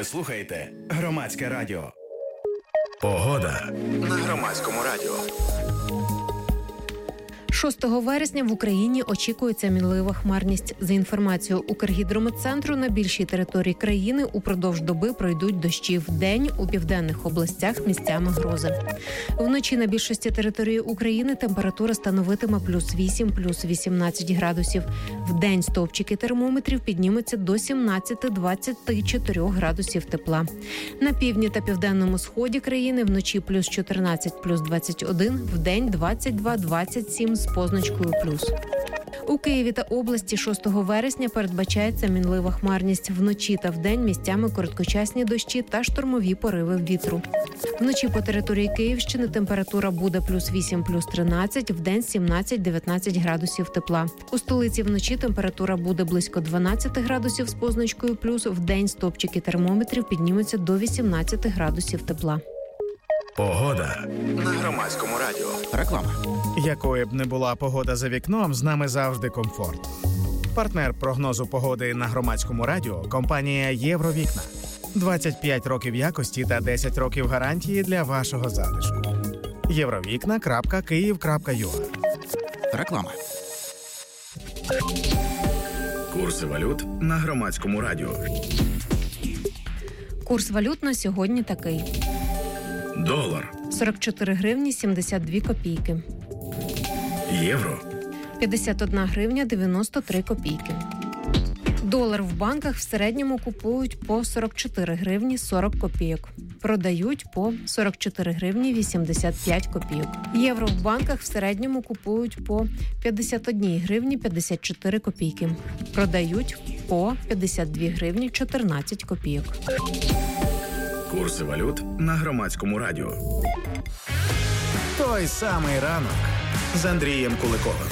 Ви слухаєте Громадське радіо. Погода на Громадському радіо. 6 вересня в Україні очікується мінлива хмарність. За інформацією Укргідрометцентру, на більшій території країни упродовж доби пройдуть дощі. Вдень у південних областях місцями грози. Вночі на більшості території України температура становитиме плюс 8, плюс 18 градусів. Вдень стовпчики термометрів піднімуться до 17-24 градусів тепла. На півдні та південному сході країни вночі плюс 14, плюс 21, вдень 22-27 з позначкою плюс. У Києві та області 6 вересня передбачається мінлива хмарність. Вночі та вдень місцями короткочасні дощі та штормові пориви вітру. Вночі по території Київщини температура буде плюс 8, плюс 13, вдень 17-19 градусів тепла. У столиці вночі температура буде близько 12 градусів з позначкою плюс, вдень стовпчики термометрів піднімуться до 18 градусів тепла. Погода на Громадському радіо. Реклама. Якою б не була погода за вікном, з нами завжди комфорт. Партнер прогнозу погоди на Громадському радіо – компанія «Євровікна». 25 років якості та 10 років гарантії для вашого затишку. Євровікна.Київ.ua. Реклама. Курси валют на Громадському радіо. Курс валют на сьогодні такий. Долар. 44 гривні 72 копійки. Євро. 51 гривня 93 копійки. Долар в банках в середньому купують по 44 гривні 40 копійок. Продають по 44 гривні 85 копійок. Євро в банках в середньому купують по 51 гривні 54 копійки. Продають по 52 гривні 14 копійок. Курси валют на Громадському радіо. Той самий ранок з Андрієм Куликовим.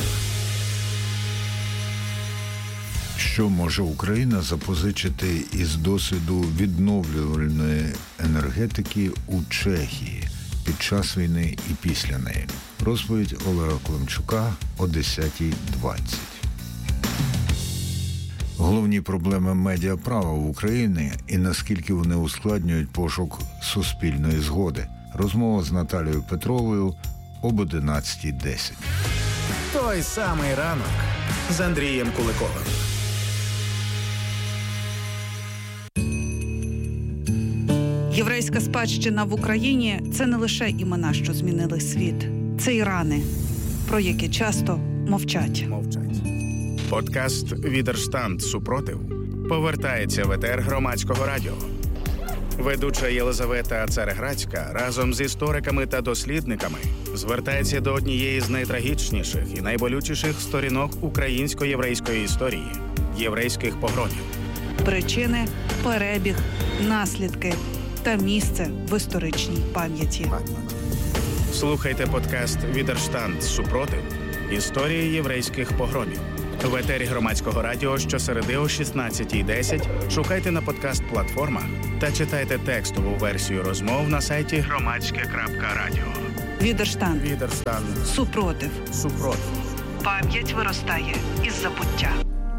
Що може Україна запозичити із досвіду відновлювальної енергетики у Чехії під час війни і після неї? Розповідь Олега Климчука о 10:20. Головні проблеми медіаправа в Україні і наскільки вони ускладнюють пошук суспільної згоди. Розмова з Наталією Петровою об 11:10. Той самий ранок з Андрієм Куликовим. Єврейська спадщина в Україні – це не лише імена, що змінили світ. Це і рани, про які часто мовчать. Подкаст «Відерштанд. Супротив» повертається в етер Громадського радіо. Ведуча Єлизавета Цареградська разом з істориками та дослідниками звертається до однієї з найтрагічніших і найболючіших сторінок українсько-єврейської історії – єврейських погромів. Причини, перебіг, наслідки та місце в історичній пам'яті. Слухайте подкаст «Відерштанд. Супротив. Історії єврейських погромів». В етері Громадського радіо щосереди о 16:10 шукайте на подкаст-платформах та читайте текстову версію розмов на сайті громадське.радіо. Відерштанд. Супротив. Пам'ять виростає із забуття.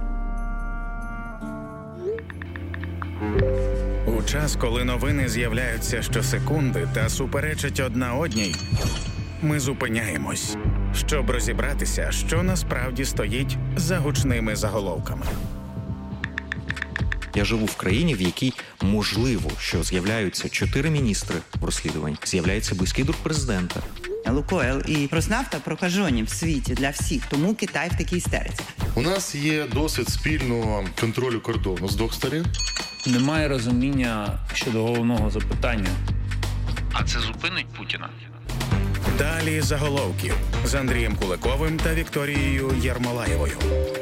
У час, коли новини з'являються щосекунди та суперечать одна одній, ми зупиняємось, щоб розібратися, що насправді стоїть за гучними заголовками. Я живу в країні, в якій можливо, що з'являються 4 міністри в розслідуванні, з'являється близький друг президента. Лукойл і Роснафта прокажені в світі для всіх, тому Китай в такій істериці. У нас є досвід спільного контролю кордону з двох сторін. Немає розуміння щодо головного запитання. А це зупинить Путіна? Далі заголовків з Андрієм Куликовим та Вікторією Єрмолаєвою.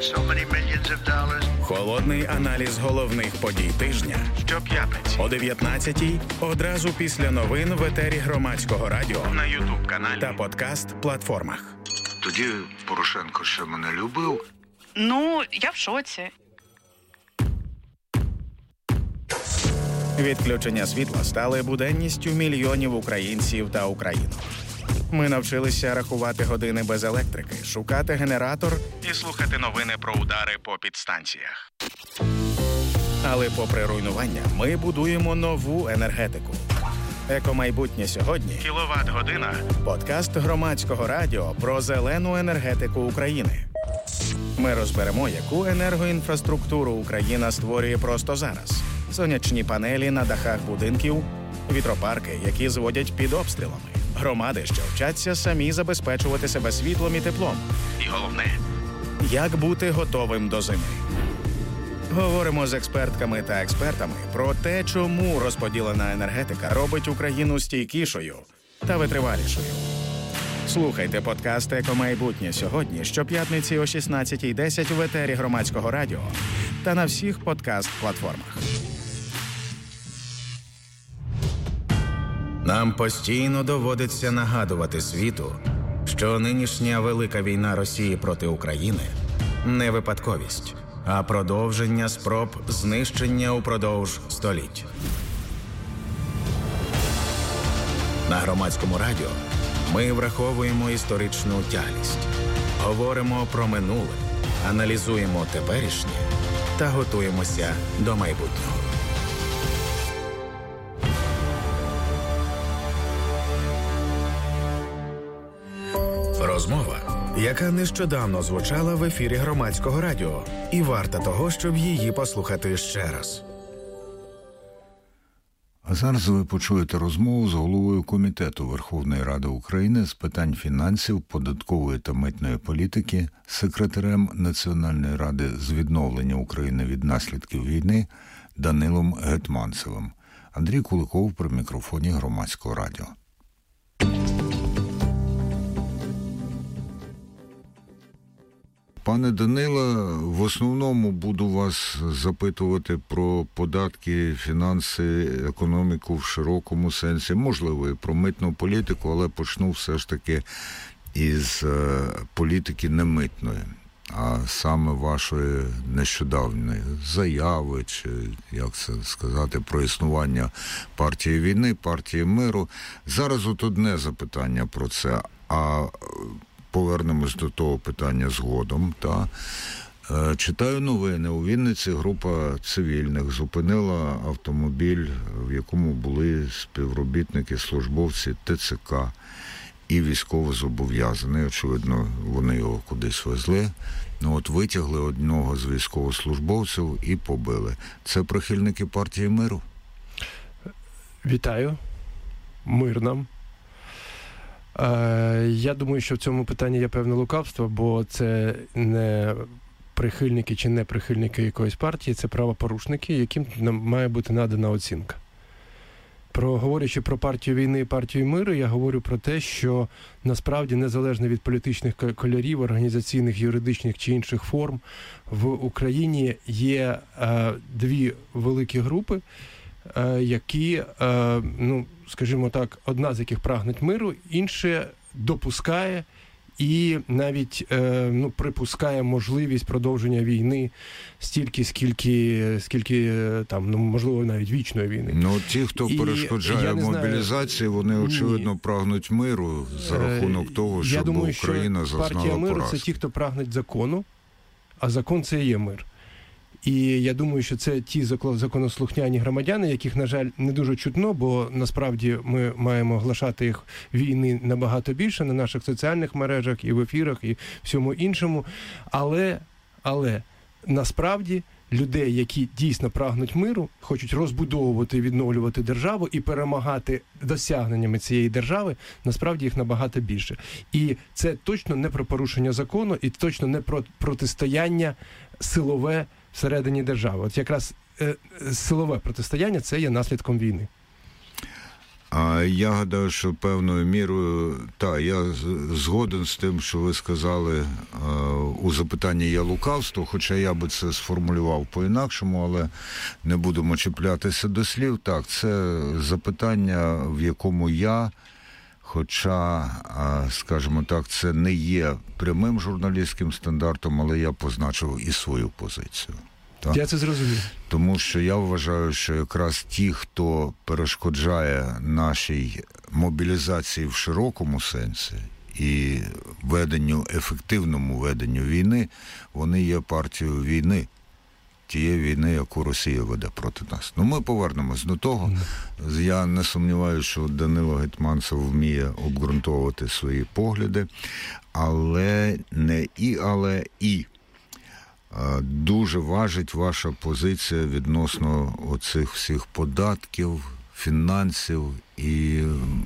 Холодний аналіз головних подій тижня. Щоп'ятниці о 19:00 одразу після новин в етері Громадського радіо на YouTube-каналі та подкаст-платформах. Тоді Порошенко ще мене любив. Ну, я в шоці. Відключення світла стали буденністю мільйонів українців та українок. Ми навчилися рахувати години без електрики, шукати генератор і слухати новини про удари по підстанціях. Але попри руйнування, ми будуємо нову енергетику. Екомайбутнє сьогодні. Кіловат-година. Подкаст Громадського радіо про зелену енергетику України. Ми розберемо, яку енергоінфраструктуру Україна створює просто зараз. Сонячні панелі на дахах будинків, вітропарки, які зводять під обстрілами, громади, що вчаться самі забезпечувати себе світлом і теплом. І головне, як бути готовим до зими. Говоримо з експертками та експертами про те, чому розподілена енергетика робить Україну стійкішою та витривалішою. Слухайте подкаст «Екомайбутнє сьогодні» щоп'ятниці о 16:10 в етері Громадського радіо та на всіх подкаст-платформах. Нам постійно доводиться нагадувати світу, що нинішня велика війна Росії проти України – не випадковість, а продовження спроб знищення упродовж століть. На Громадському радіо ми враховуємо історичну тяглість, говоримо про минуле, аналізуємо теперішнє та готуємося до майбутнього. Розмова, яка нещодавно звучала в ефірі Громадського радіо, і варта того, щоб її послухати ще раз. А зараз ви почуєте розмову з головою Комітету Верховної Ради України з питань фінансів, податкової та митної політики, секретарем Національної ради з відновлення України від наслідків війни Данилом Гетманцевим. Андрій Куликов при мікрофоні Громадського радіо. Пане Даниле, в основному буду вас запитувати про податки, фінанси, економіку в широкому сенсі, можливо, і про митну політику, але почну все ж таки із політики немитної, а саме вашої нещодавньої заяви, чи, як це сказати, про існування партії війни, партії миру. Зараз от одне запитання про це, а повернемось до того питання згодом. Читаю новини. У Вінниці група цивільних зупинила автомобіль, в якому були співробітники, службовці ТЦК і військовозобов'язані. Очевидно, вони його кудись везли. Витягли одного з військовослужбовців і побили. Це прихильники партії миру? Вітаю. Мир нам. Я думаю, що в цьому питанні є певне лукавство, бо це не прихильники чи не прихильники якоїсь партії, це правопорушники, яким має бути надана оцінка. Говорячи про партію війни і партію миру, я говорю про те, що насправді, незалежно від політичних кольорів, організаційних, юридичних чи інших форм, в Україні є дві великі групи, які, скажімо так, одна з яких прагнуть миру, інша допускає і навіть припускає можливість продовження війни стільки, скільки можливо, навіть вічної війни. Ті, хто перешкоджає мобілізації, вони, очевидно, прагнуть миру за рахунок того, щоб Україна зазнала поразку. Партія миру – це ті, хто прагнуть закону, а закон – це і є мир. І я думаю, що це ті законослухняні громадяни, яких, на жаль, не дуже чутно, бо насправді ми маємо оголошати їх війни набагато більше на наших соціальних мережах і в ефірах, і всьому іншому. Але насправді людей, які дійсно прагнуть миру, хочуть розбудовувати і відновлювати державу і перемагати досягненнями цієї держави, насправді їх набагато більше. І це точно не про порушення закону, і точно не про протистояння силове всередині держави. От якраз силове протистояння – це є наслідком війни. Я гадаю, що певною мірою, я згоден з тим, що ви сказали, у запитанні є лукавство, хоча я би це сформулював по-інакшому, але не будемо чіплятися до слів. Так, це запитання, в якому я, хоча, скажімо так, це не є прямим журналістським стандартом, але я позначив і свою позицію. Так? Я це зрозумів. Тому що я вважаю, що якраз ті, хто перешкоджає нашій мобілізації в широкому сенсі і ефективному веденню війни, вони є партією війни. тієї війни, яку Росія веде проти нас. Ну, ми повернемось до того. Я не сумніваюся, що Данило Гетманцев вміє обґрунтовувати свої погляди, але дуже важить ваша позиція відносно оцих всіх податків, фінансів. І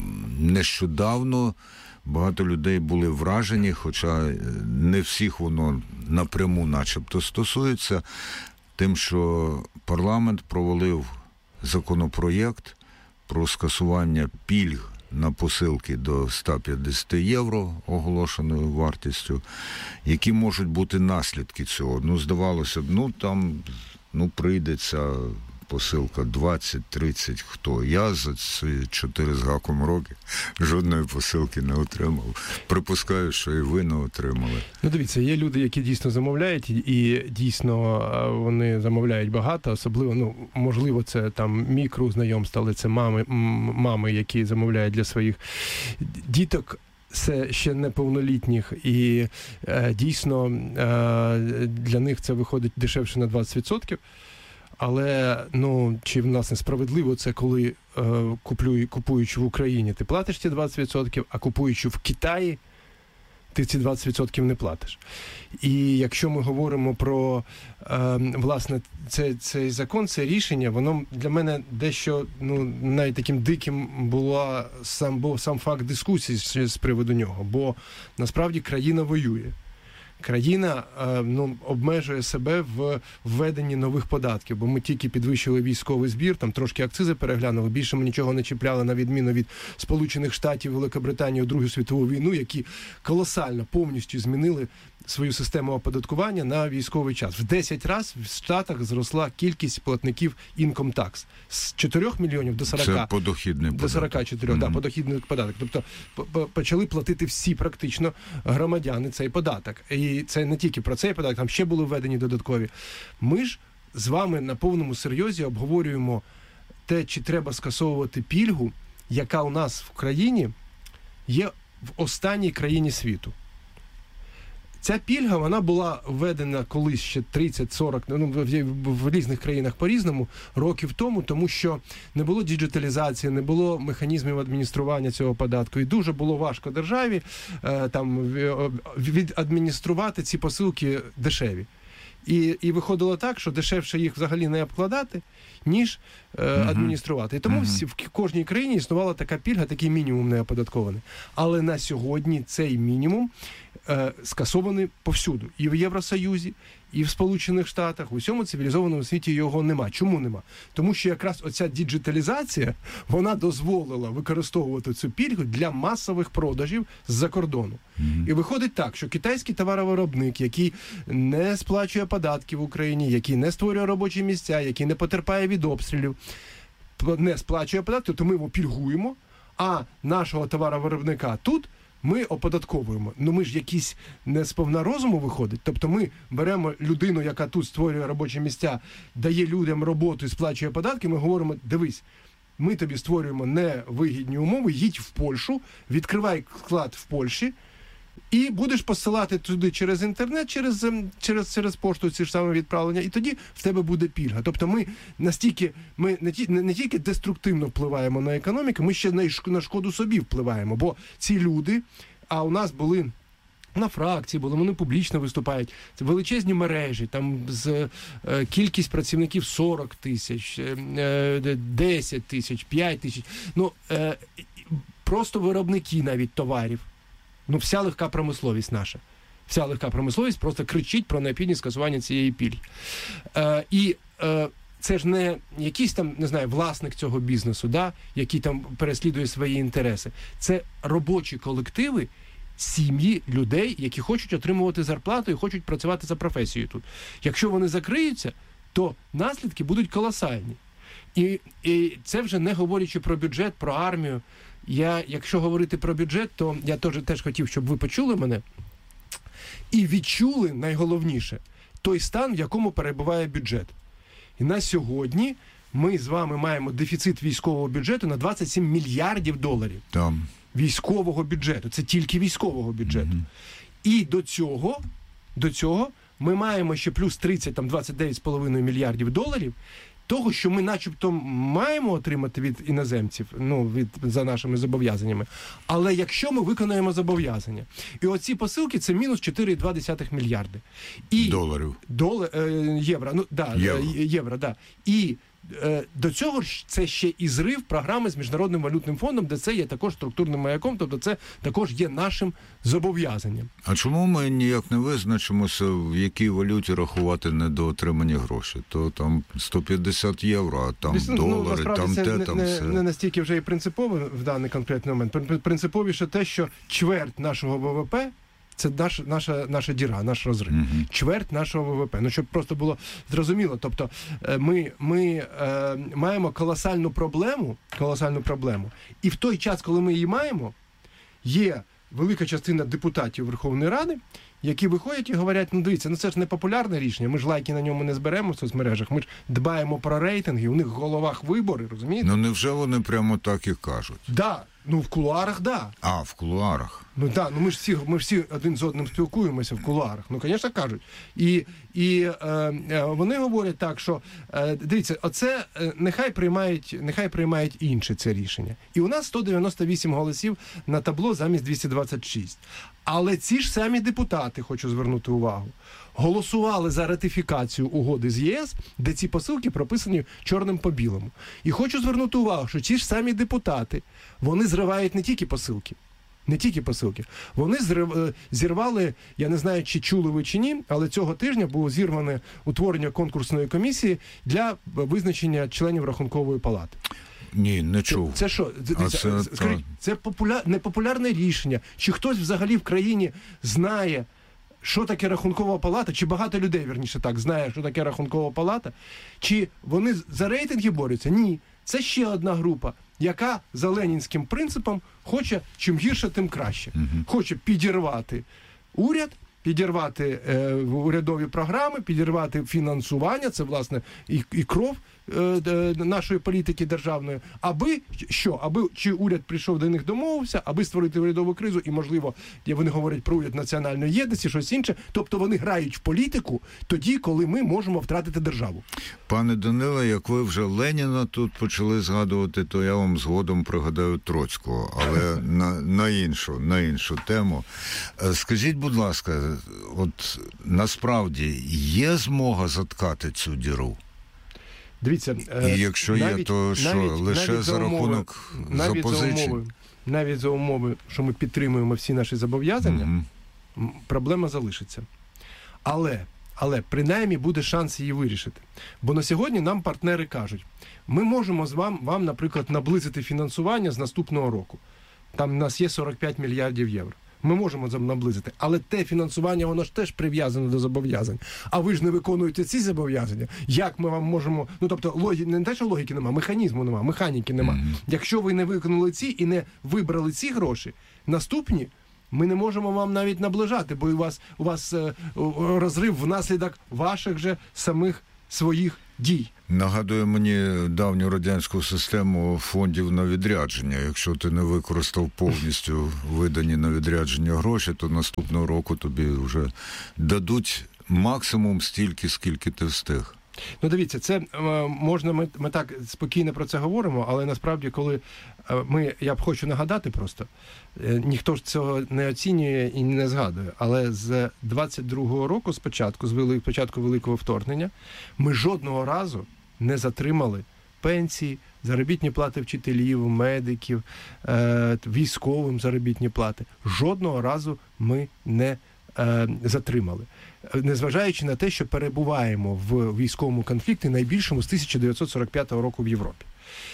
нещодавно багато людей були вражені, хоча не всіх воно напряму начебто стосується, тим, що парламент провалив законопроєкт про скасування пільг на посилки до 150 євро оголошеною вартістю. Які можуть бути наслідки цього? Ну, здавалося б, прийдеться посилка 20-30, хто? Я за ці 4 з гаком роки жодної посилки не отримав. Припускаю, що і ви не отримали. Ну, дивіться, є люди, які дійсно замовляють, і дійсно вони замовляють багато, особливо, можливо, це там мій круг знайомств, але це мами, які замовляють для своїх діток. Це ще неповнолітніх, і дійсно для них це виходить дешевше на 20%. Але, чи в нас несправедливо це, коли купуючи в Україні, ти платиш ці 20%, а купуючи в Китаї, ти ці 20% не платиш. І якщо ми говоримо про, власне, цей закон, це рішення, воно для мене дещо, навіть таким диким був сам факт дискусії з приводу нього, бо насправді країна воює. Країна обмежує себе в введенні нових податків, бо ми тільки підвищили військовий збір, там трошки акцизи переглянули, більше ми нічого не чіпляли, на відміну від Сполучених Штатів, Великобританії у Другу світову війну, які колосально повністю змінили свою систему оподаткування на військовий час. В 10 разів в Штатах зросла кількість платників income tax з 4 мільйонів до 40. Це подохідний податок. До 44, подохідний податок. Тобто почали платити всі практично громадяни цей податок. І це не тільки про цей податок, там ще були введені додаткові. Ми ж з вами на повному серйозі обговорюємо те, чи треба скасовувати пільгу, яка у нас в країні є в останній країні світу. Ця пільга, вона була введена колись ще 30-40, в різних країнах по-різному, років тому, тому що не було діджиталізації, не було механізмів адміністрування цього податку. І дуже було важко державі відадмініструвати ці посилки дешеві. І виходило так, що дешевше їх взагалі не обкладати, ніж адмініструвати. І тому в кожній країні існувала така пільга, такий мінімум не оподаткований. Але на сьогодні цей мінімум скасований повсюду. І в Євросоюзі, і в Сполучених Штатах, у всьому цивілізованому світі його нема. Чому нема? Тому що якраз оця діджиталізація, вона дозволила використовувати цю пільгу для масових продажів з-за кордону. І виходить так, що китайський товаровиробник, який не сплачує податки в Україні, який не створює робочі місця, який не потерпає від обстрілів, не сплачує податки, то ми його пільгуємо, а нашого товаровиробника тут ми оподатковуємо. Ми ж якісь не сповна розуму виходить. Тобто ми беремо людину, яка тут створює робочі місця, дає людям роботу і сплачує податки, ми говоримо, дивись, ми тобі створюємо невигідні умови, їдь в Польщу, відкривай склад в Польщі, і будеш посилати туди через інтернет, через пошту ці ж саме відправлення, і тоді в тебе буде пільга. Тобто ми не тільки деструктивно впливаємо на економіку, ми ще на шкоду собі впливаємо, бо ці люди, а у нас були на фракції, вони публічно виступають, це величезні мережі, там кількість працівників 40 тисяч, 10 тисяч, 5 тисяч, просто виробники навіть товарів. Вся легка промисловість наша. Вся легка промисловість просто кричить про необхідність скасування цієї пільги. Це ж не якийсь там, не знаю, власник цього бізнесу, який там переслідує свої інтереси. Це робочі колективи, сім'ї людей, які хочуть отримувати зарплату і хочуть працювати за професією тут. Якщо вони закриються, то наслідки будуть колосальні. І це вже не говорячи про бюджет, про армію. Якщо говорити про бюджет, то я теж хотів, щоб ви почули мене і відчули, найголовніше, той стан, в якому перебуває бюджет. І на сьогодні ми з вами маємо дефіцит військового бюджету на 27 мільярдів доларів. Військового бюджету. Це тільки військового бюджету. І до цього ми маємо ще плюс 29,5 мільярдів доларів, того, що ми начебто маємо отримати від іноземців, за нашими зобов'язаннями, але якщо ми виконаємо зобов'язання. І оці посилки – це мінус 4,2 мільярди. Доларів. Євро. Євро, да. І до цього ж це ще і зрив програми з Міжнародним валютним фондом, де це є також структурним маяком, тобто це також є нашим зобов'язанням. А чому ми ніяк не визначимося, в якій валюті рахувати недоотримані гроші? То там 150 євро, а там долари, там те, там все. Не настільки вже і принципово в даний конкретний момент. Принциповіше те, що чверть нашого ВВП це наша діра, наш розрив. Чверть нашого ВВП. Щоб просто було зрозуміло. Тобто ми маємо колосальну проблему, і в той час, коли ми її маємо, є велика частина депутатів Верховної Ради, які виходять і говорять, дивіться, це ж не популярне рішення, ми ж лайки на ньому не зберемо в соцмережах, ми ж дбаємо про рейтинги, у них в головах вибори, розумієте? Невже вони прямо так і кажуть? Да. В кулуарах, да. А, в кулуарах. Ми ж всі один з одним спілкуємося в кулуарах. Звісно, кажуть. І вони говорять так, що, дивіться, оце нехай приймають інше це рішення. І у нас 198 голосів на табло замість 226. Але ці ж самі депутати, хочу звернути увагу, голосували за ратифікацію угоди з ЄС, де ці посилки прописані чорним по білому. І хочу звернути увагу, що ці ж самі депутати, вони зривають не тільки посилки. Вони зірвали, я не знаю, чи чули ви чи ні, але цього тижня було зірване утворення конкурсної комісії для визначення членів Рахункової палати. Ні, не чув. Це що? Скажіть, це непопулярне рішення? Чи хтось взагалі в країні знає, що таке Рахункова палата? Чи багато людей, вірніше так, знає, що таке Рахункова палата? Чи вони за рейтинги борються? Ні. Це ще одна група, яка за ленінським принципом хоче чим гірше, тим краще. Хоче підірвати уряд, підірвати урядові програми, підірвати фінансування, це, власне, і кров нашої політики державної, аби чи уряд прийшов до них, домовився, аби створити урядову кризу, і, можливо, вони говорять про уряд національної єдності, щось інше. Тобто вони грають в політику тоді, коли ми можемо втратити державу. Пане Даниле, як ви вже Леніна тут почали згадувати, то я вам згодом пригадаю Троцького, але на іншу тему. Скажіть, будь ласка, от насправді є змога заткати цю діру? Дивіться, і якщо є, то що, лише за рахунок запозичень? Навіть за умови, що ми підтримуємо всі наші зобов'язання, проблема залишиться. Але принаймні буде шанс її вирішити. Бо на сьогодні нам партнери кажуть, ми можемо вам, наприклад, наблизити фінансування з наступного року. Там у нас є 45 мільярдів євро. Ми можемо наблизити. Але те фінансування, воно ж теж прив'язане до зобов'язань. А ви ж не виконуєте ці зобов'язання. Як ми вам можемо... тобто, не те, що логіки нема, механізму нема, механіки нема. Якщо ви не виконали ці і не вибрали ці гроші, наступні ми не можемо вам навіть наближати, бо у вас розрив внаслідок ваших же самих своїх дій. Нагадує мені давню радянську систему фондів на відрядження. Якщо ти не використав повністю видані на відрядження гроші, то наступного року тобі вже дадуть максимум стільки, скільки ти встиг. Дивіться, це можна, ми так спокійно про це говоримо, але насправді, коли я б хочу нагадати просто, ніхто ж цього не оцінює і не згадує, але з 22-го року, з початку великого вторгнення, ми жодного разу не затримали пенсії, заробітні плати вчителів, медиків, військовим заробітні плати. Жодного разу ми не затримали. Незважаючи на те, що перебуваємо в військовому конфлікті найбільшому з 1945 року в Європі.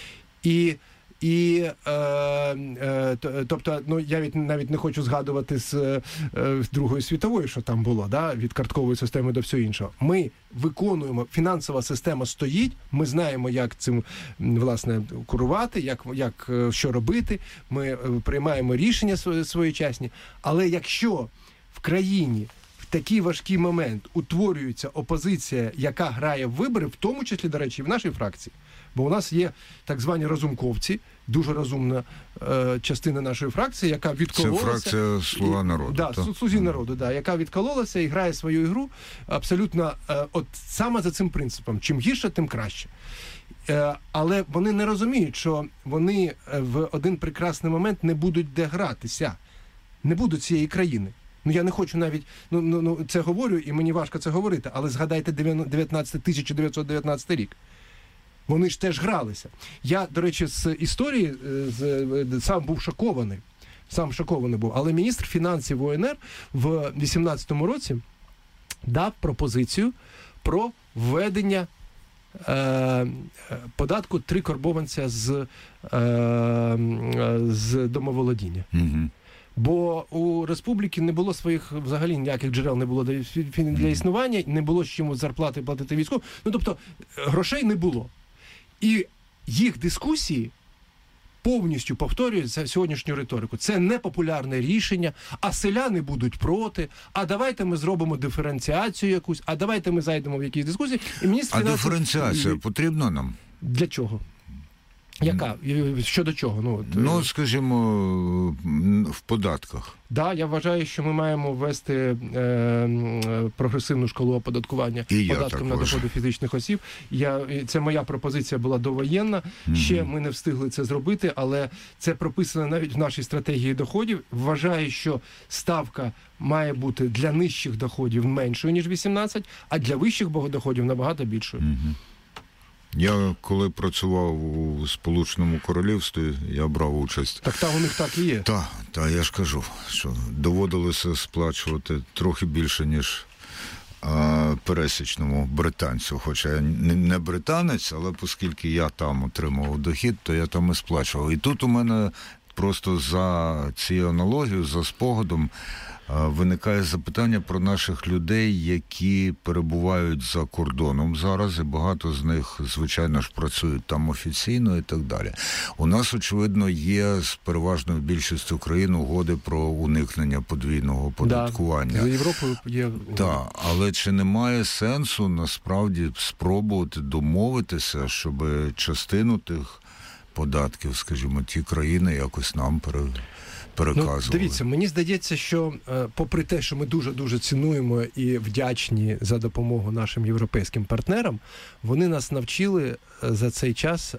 Тобто, я навіть не хочу згадувати з Другої світової, що там було, від карткової системи до всього іншого. Ми виконуємо, фінансова система стоїть, ми знаємо, як цим, власне, керувати, що робити, ми приймаємо рішення своєчасні, але якщо в країні такий важкий момент утворюється опозиція, яка грає в вибори, в тому числі, до речі, в нашій фракції. Бо у нас є так звані розумковці, дуже розумна частина нашої фракції, яка відкололася. Це фракція «Слуга народу». Так, «Слуги народу», да, яка відкололася і грає свою ігру абсолютно от саме за цим принципом. Чим гірше, тим краще. Але вони не розуміють, що вони в один прекрасний момент не будуть де гратися. Не будуть цієї країни. Я не хочу навіть, це говорю, і мені важко це говорити, але згадайте 1919 рік. Вони ж теж гралися. Я, до речі, з історії сам був шокований. Але міністр фінансів УНР в 18-му році дав пропозицію про введення податку 3 карбованця з домоволодіння. Бо у республіки не було своїх взагалі ніяких джерел, не було для існування, не було з чим зарплати платити військовим. Тобто грошей не було. І їх дискусії повністю повторюють сьогоднішню риторику. Це непопулярне рішення, а селяни будуть проти, а давайте ми зробимо диференціацію якусь, а давайте ми зайдемо в якісь дискусії. І міністр фінансів... диференціація потрібна нам? Для чого? Яка? Щодо чого? Скажімо, в податках. Да, я вважаю, що ми маємо ввести прогресивну шкалу оподаткування податком на доходи фізичних осіб. Це моя пропозиція була довоєнна. Ще ми не встигли це зробити, але це прописано навіть в нашій стратегії доходів. Вважаю, що ставка має бути для нижчих доходів меншою, ніж 18, а для вищих доходів набагато більшою. Я, коли працював у Сполученому Королівстві, я брав участь. Так у них так і є. Так, я ж кажу, що доводилося сплачувати трохи більше, ніж пересічному британцю. Хоча я не британець, але оскільки я там отримував дохід, то я там і сплачував. І тут у мене просто за цією аналогією, за спогадом, виникає запитання про наших людей, які перебувають за кордоном зараз, і багато з них, звичайно ж, працюють там офіційно і так далі. У нас, очевидно, є з переважною більшістю країн угоди про уникнення подвійного оподаткування. За Європою є. Так, але чи немає сенсу, насправді, спробувати домовитися, щоб частину тих податків, скажімо, ті країни якось нам переказували? Дивіться, мені здається, що попри те, що ми дуже-дуже цінуємо і вдячні за допомогу нашим європейським партнерам, вони нас навчили за цей час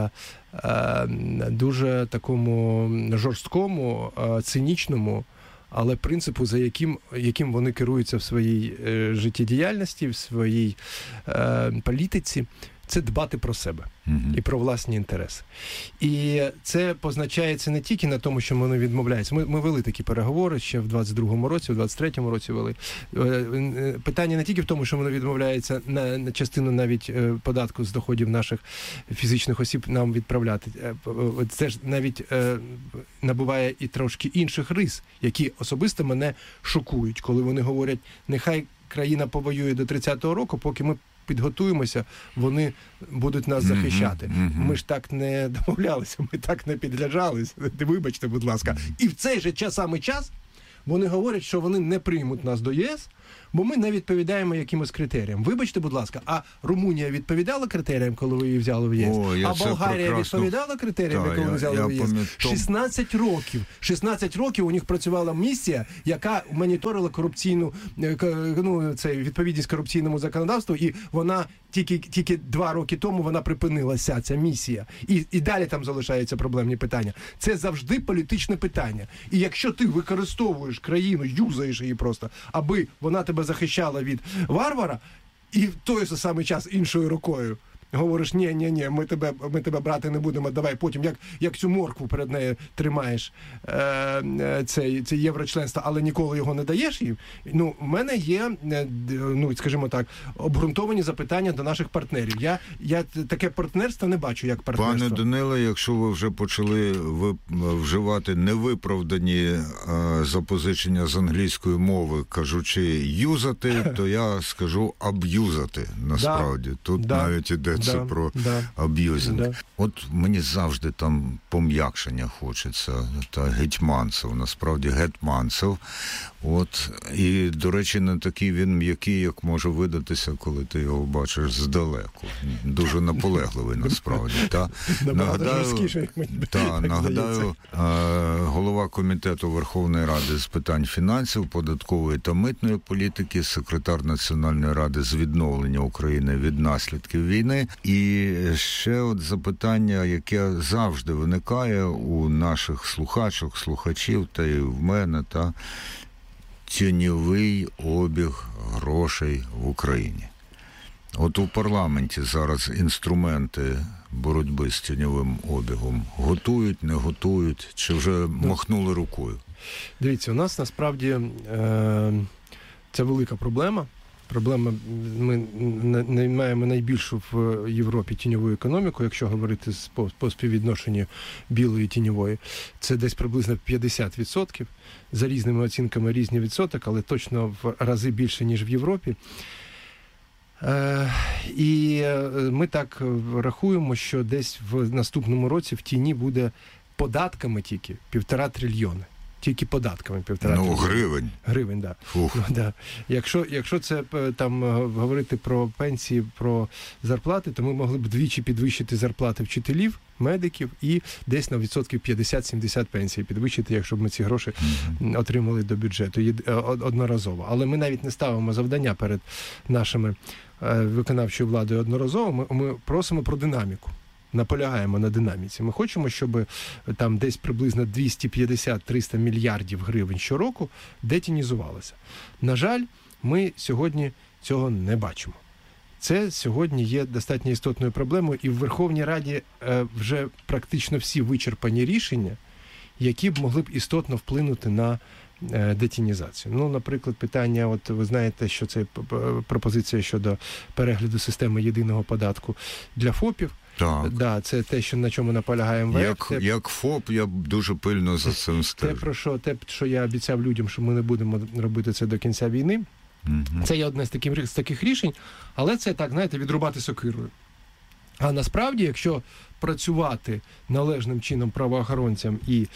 дуже такому жорсткому, цинічному, але принципу, за яким вони керуються в своїй життєдіяльності, в своїй політиці, це дбати про себе і про власні інтереси. І це позначається не тільки на тому, що вони відмовляються. Ми вели такі переговори ще в 22-му році, в 23-му році вели. Питання не тільки в тому, що вони відмовляються на частину навіть податку з доходів наших фізичних осіб нам відправляти. Це ж навіть набуває і трошки інших рис, які особисто мене шокують, коли вони говорять, нехай країна повоює до 30-го року, поки ми підготуємося, вони будуть нас захищати. Ми ж так не домовлялися, ми так не підряджалися. Вибачте, будь ласка. І в цей же самий час вони говорять, що вони не приймуть нас до ЄС, бо ми не відповідаємо якимось критеріям. Вибачте, будь ласка, а Румунія відповідала критеріям, коли ви її взяли в ЄС? А Болгарія відповідала критеріям, коли ви взяли в ЄС? 16 років у них працювала місія, яка моніторила корупційну, відповідність корупційному законодавству, і вона тільки 2 роки тому вона припинилася, ця місія. І далі там залишаються проблемні питання. Це завжди політичне питання. І якщо ти використовуєш країну, юзаєш її просто, аби вона тебе захищала від варвара, і в той самий час іншою рукою говориш, ні, ми тебе брати не будемо, давай потім, як цю моркву перед нею тримаєш це єврочленство, але ніколи його не даєш їм. В мене є, скажімо так, обґрунтовані запитання до наших партнерів. Я таке партнерство не бачу, як партнерство. Пане Даниле, якщо ви вже почали вживати невиправдані запозичення з англійської мови, кажучи юзати, то я скажу аб'юзати, насправді. Тут навіть іде це про аб'юзинг. От мені завжди там пом'якшення хочеться, та гетьманцев, насправді гетьманцев. От, і, до речі, не такий він м'який, як може видатися, коли ти його бачиш здалеку. Дуже наполегливий, насправді. Нагадаю, голова Комітету Верховної Ради з питань фінансів, податкової та митної політики, секретар Національної ради з відновлення України від наслідків війни. І ще от запитання, яке завжди виникає у наших слухачів, та й в мене, тіньовий обіг грошей в Україні. От у парламенті зараз інструменти боротьби з тіньовим обігом готують, не готують, чи вже махнули рукою? Дивіться, у нас насправді це велика проблема. Ми маємо найбільшу в Європі тіньову економіку, якщо говорити по співвідношенню білої і тіньової. Це десь приблизно 50%. За різними оцінками різні відсоток, але точно в рази більше, ніж в Європі. І ми так рахуємо, що десь в наступному році в тіні буде податками тільки 1,5 трильйони. Тільки податками 1,5 трильйона. Гривень. Гривень, так. Да. Якщо це там говорити про пенсії, про зарплати, то ми могли б вдвічі підвищити зарплати вчителів, медиків і десь на відсотків 50-70 пенсій підвищити, якщо б ми ці гроші отримали до бюджету одноразово. Але ми навіть не ставимо завдання перед нашими виконавчою владою одноразово, ми просимо про динаміку. Наполягаємо на динаміці. Ми хочемо, щоб там десь приблизно 250-300 мільярдів гривень щороку детінізувалося. На жаль, ми сьогодні цього не бачимо. Це сьогодні є достатньо істотною проблемою, і в Верховній Раді вже практично всі вичерпані рішення, які б могли б істотно вплинути на детінізацію. Ну, наприклад, питання, от ви знаєте, що це пропозиція щодо перегляду системи єдиного податку для ФОПів. Так. Да, це те, на чому наполягає МВФ. Як ФОП, я дуже пильно за цим стежу. Те, що я обіцяв людям, що ми не будемо робити це до кінця війни. Це є одне з таких рішень, але це, так, знаєте, відрубати сокирою. А насправді, якщо працювати належним чином правоохоронцям і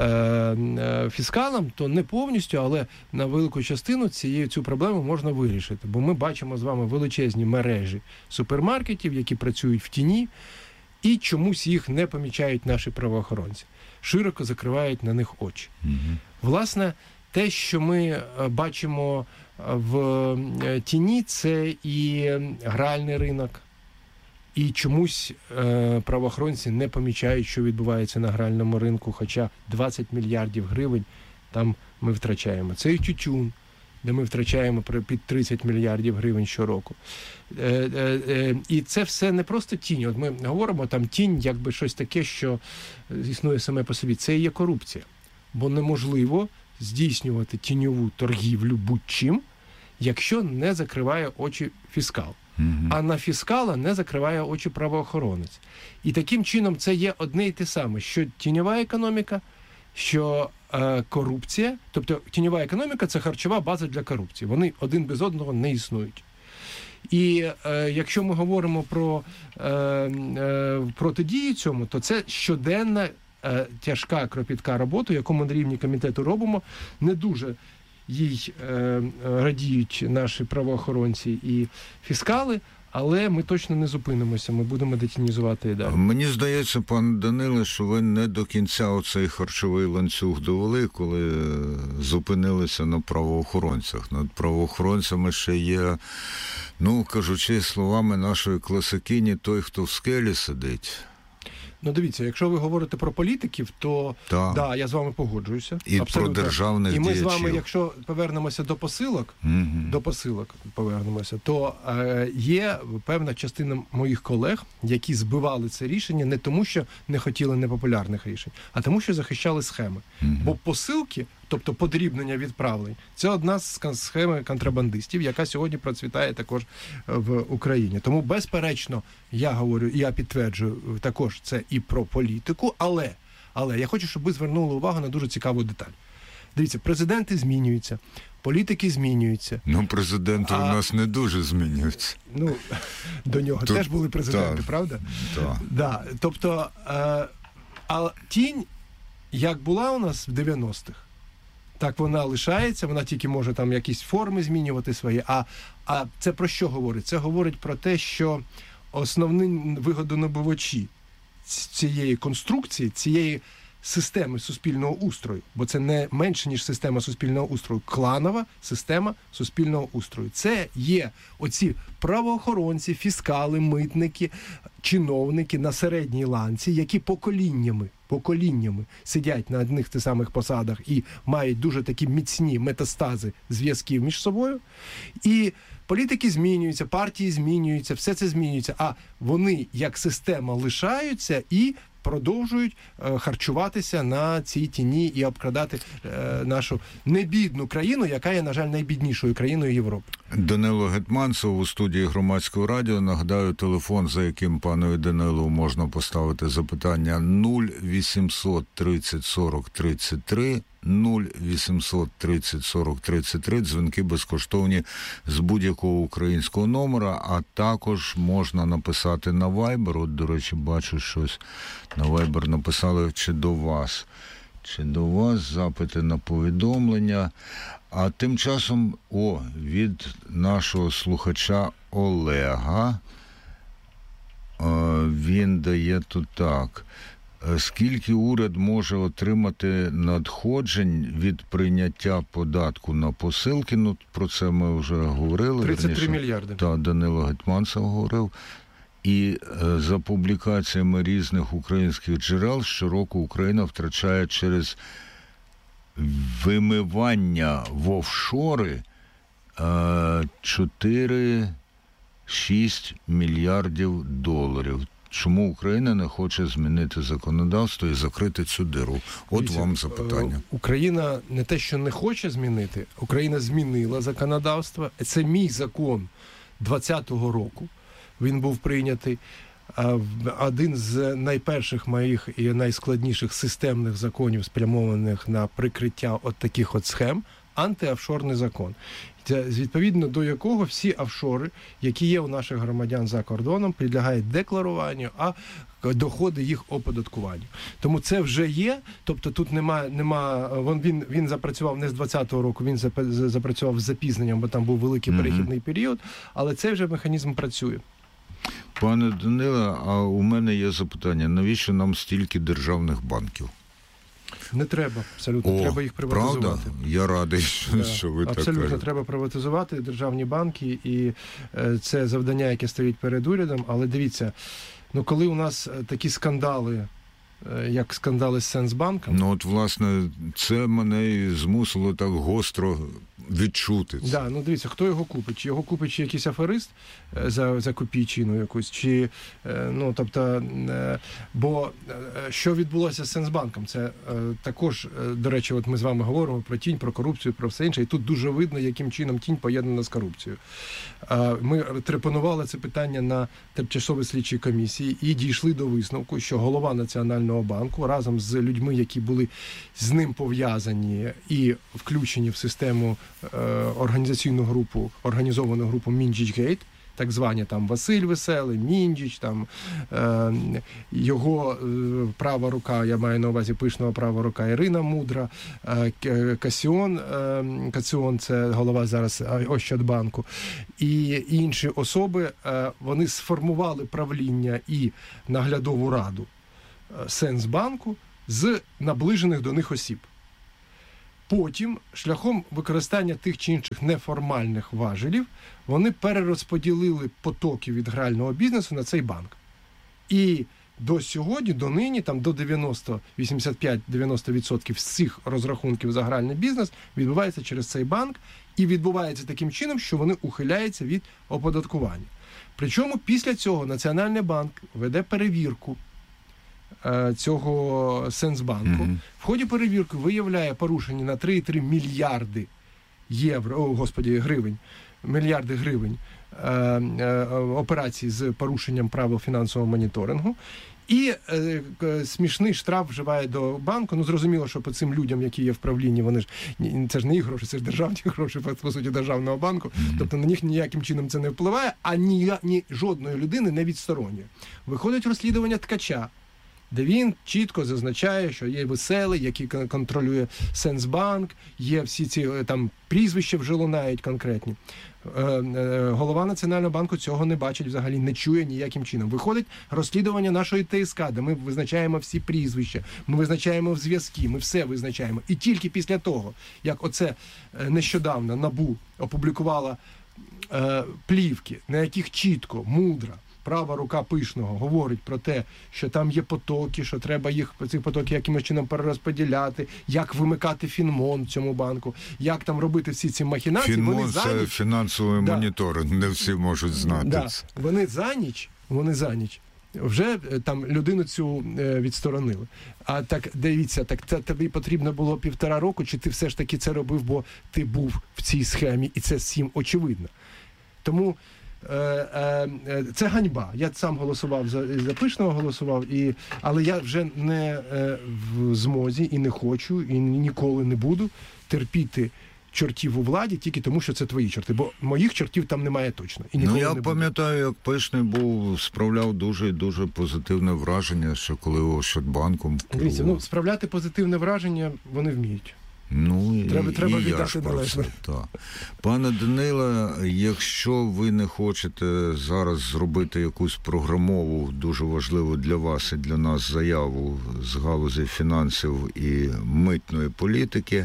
фіскалам, то не повністю, але на велику частину цю проблему можна вирішити. Бо ми бачимо з вами величезні мережі супермаркетів, які працюють в тіні, і чомусь їх не помічають наші правоохоронці. Широко закривають на них очі. Власне, те, що ми бачимо в тіні, це і гральний ринок, і чомусь правоохоронці не помічають, що відбувається на гральному ринку, хоча 20 мільярдів гривень там ми втрачаємо. Це і тютюн, де ми втрачаємо під 30 мільярдів гривень щороку. І це все не просто тінь. От ми говоримо, там тінь, якби щось таке, що існує саме по собі. Це і є корупція. Бо неможливо здійснювати тіньову торгівлю будь-чим, якщо не закриває очі фіскал. А на фіскала не закриває очі правоохоронець. І таким чином це є одне і те саме, що тіньова економіка, що корупція. Тобто тіньова економіка – це харчова база для корупції. Вони один без одного не існують. І якщо ми говоримо про протидію цьому, то це щоденна тяжка, кропітка робота, яку ми на рівні комітету робимо. Не дуже їй радіють наші правоохоронці і фіскали, але ми точно не зупинимося, ми будемо детінізувати і далі. Мені здається, пан Даниле, що ви не до кінця оцей харчовий ланцюг довели, коли зупинилися на правоохоронцях. Над правоохоронцями ще є, кажучи словами нашої класикині, той, хто в скелі сидить. Ну, дивіться, якщо ви говорите про політиків, то да, я з вами погоджуюся. І абсолютно. Про державних діячів. І ми з вами, якщо повернемося до посилок, повернемося, то є певна частина моїх колег, які збивали це рішення не тому, що не хотіли непопулярних рішень, а тому, що захищали схеми. Бо посилки, тобто подрібнення відправлень, це одна з схем контрабандистів, яка сьогодні процвітає також в Україні. Тому, безперечно, я говорю, я підтверджую також це і про політику, але я хочу, щоб ви звернули увагу на дуже цікаву деталь. Дивіться, президенти змінюються, політики змінюються. Ну, президенти у нас не дуже змінюються. Ну, до нього теж були президенти, правда? Так. Да. Тобто, а тінь, як була у нас в 90-х, так вона лишається, вона тільки може там якісь форми змінювати свої. А це про що говорить? Це говорить про те, що основні вигодонабувачі цієї конструкції, цієї системи суспільного устрою, бо це не менше, ніж система суспільного устрою, кланова система суспільного устрою. Це є оці правоохоронці, фіскали, митники, чиновники на середній ланці, які поколіннями сидять на одних тих самих посадах і мають дуже такі міцні метастази зв'язків між собою. І політики змінюються, партії змінюються, все це змінюється, а вони як система лишаються і продовжують харчуватися на цій тіні і обкрадати нашу небідну країну, яка є, на жаль, найбіднішою країною Європи. Данило Гетманцев у студії Громадського радіо. Нагадаю, телефон, за яким панові Данилу можна поставити запитання 0800 30 40 33, 0800 30 40 33, дзвінки безкоштовні з будь-якого українського номера, а також можна написати на Viber. От, до речі, бачу щось на Viber написали, чи до вас запити на повідомлення. А тим часом, від нашого слухача Олега, він дає тут так. Скільки уряд може отримати надходжень від прийняття податку на посилки? Ну, про це ми вже говорили. 33 мільярди. Так, Данило Гетманцев говорив. І за публікаціями різних українських джерел, щороку Україна втрачає через вимивання в офшори 4-6 мільярдів доларів. Чому Україна не хоче змінити законодавство і закрити цю диру? От вам запитання. Україна не те, що не хоче змінити, Україна змінила законодавство. Це мій закон 2020 року. Він був прийнятий. Один з найперших моїх і найскладніших системних законів, спрямованих на прикриття от таких от схем, антиофшорний закон. Відповідно до якого всі офшори, які є у наших громадян за кордоном, підлягають декларуванню, а доходи їх оподаткуванню. Тому це вже є, тобто тут він запрацював не з 2020 року, він запрацював з запізненням, бо там був великий перехідний період, але цей вже механізм працює. Пане Даниле, а у мене є запитання, навіщо нам стільки державних банків? Не треба, абсолютно, треба їх приватизувати. Правда? Я радий, що ви абсолютно, так кажете. Абсолютно, треба приватизувати державні банки, і це завдання, яке стоїть перед урядом, але дивіться, коли у нас такі скандали, як скандали з Сенсбанком... Ну, от, власне, це мене і змусило так гостро відчути це. Да, дивіться, хто його купить? Чи його купить чи якийсь аферист за копійчину якусь, чи, бо що відбулося з Сенсбанком? Це також, до речі, от ми з вами говоримо про тінь, про корупцію, про все інше, і тут дуже видно, яким чином тінь поєднана з корупцією. Ми трепонували це питання на тимчасовій слідчій комісії і дійшли до висновку, що голова Національного банку разом з людьми, які були з ним пов'язані і включені в систему організовану групу Мінджіч-Гейт, так звані там Василь Веселий, Мінджіч, там його права рука, я маю на увазі пишного права рука Ірина Мудра, Касіон, це голова зараз Ощадбанку, і інші особи, вони сформували правління і наглядову раду Сенсбанку з наближених до них осіб. Потім, шляхом використання тих чи інших неформальних важелів, вони перерозподілили потоки від грального бізнесу на цей банк. І до сьогодні, до нині, там до 85-90% з цих розрахунків за гральний бізнес відбувається через цей банк, і відбувається таким чином, що вони ухиляються від оподаткування. Причому після цього Національний банк веде перевірку цього Сенсбанку. В ході перевірки виявляє порушення на 3,3 мільярди гривень, мільярди гривень операцій з порушенням правил фінансового моніторингу. І смішний штраф вживає до банку. Ну, зрозуміло, що по цим людям, які є в правлінні, вони ж, це ж не їх гроші, це ж державні гроші, по суті, державного банку. Тобто на них ніяким чином це не впливає, а ні жодної людини не відсторонює. Виходить розслідування Ткача, де він чітко зазначає, що є веселий, який контролює Сенсбанк, є всі ці там прізвища вже лунають конкретні. Голова Національного банку цього не бачить взагалі, не чує ніяким чином. Виходить розслідування нашої ТСК, де ми визначаємо всі прізвища, ми визначаємо зв'язки, ми все визначаємо. І тільки після того, як оце нещодавно НАБУ опублікувала плівки, на яких чітко, мудро, права рука Пишного говорить про те, що там є потоки, що треба їх, ці потоки якимось чином перерозподіляти, як вимикати Фінмон в цьому банку, як там робити всі ці махінації. Фінмон – це фінансовий моніторинг, не всі можуть знати це. Вони за ніч вже там людину цю відсторонили. А так, дивіться, так це тобі потрібно було 1,5 року, чи ти все ж таки це робив, бо ти був в цій схемі, і це всім очевидно. Тому це ганьба. Я сам голосував за Пишного, але я вже не в змозі і не хочу, і ніколи не буду терпіти чортів у владі тільки тому, що це твої чорти. Бо моїх чортів там немає точно. І ніколи я не пам'ятаю, як Пишний справляв дуже позитивне враження, що коли Ощадбанком керував. Дивіться, справляти позитивне враження вони вміють. Треба віддати належне. Пане Даниле, якщо ви не хочете зараз зробити якусь програмову, дуже важливу для вас і для нас заяву з галузі фінансів і митної політики,